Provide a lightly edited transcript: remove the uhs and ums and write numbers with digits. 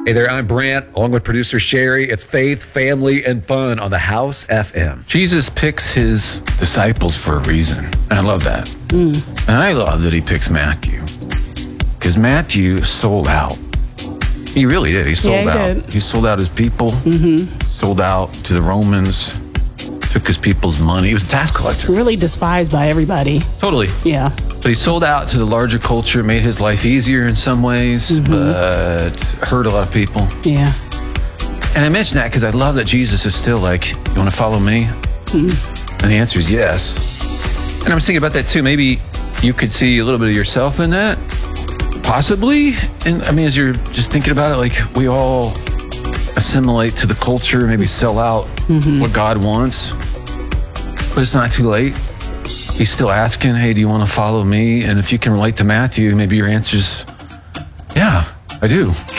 Hey there, I'm Brant, along with producer Sherry. It's Faith, Family, and Fun on the House FM. Jesus picks his disciples for a reason. And I love that. And I love that he picks Matthew. Because Matthew sold out. He really did. He sold out. He sold out his people. Sold out to the Romans. Took his people's money. He was a tax collector. Really despised by everybody. Totally. Yeah. But he sold out to the larger culture, made his life easier in some ways, but hurt a lot of people. Yeah. And I mention that because I love that Jesus is still like, you want to follow me? And the answer is yes. And I was thinking about that too. Maybe you could see a little bit of yourself in that. Possibly. And I mean, as you're just thinking about it, like we all assimilate to the culture, maybe sell out what God wants. But it's not too late. He's still asking, hey, do you want to follow me? And if you can relate to Matthew, maybe your answer's, yeah, I do.